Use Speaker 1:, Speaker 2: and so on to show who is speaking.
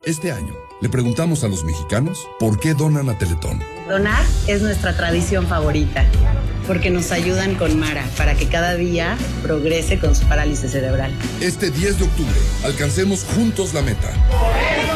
Speaker 1: Este año, le preguntamos a los mexicanos por qué donan a Teletón.
Speaker 2: Donar es nuestra tradición favorita, porque nos ayudan con Mara para que cada día progrese con su parálisis cerebral.
Speaker 1: Este 10 de octubre, alcancemos juntos la meta.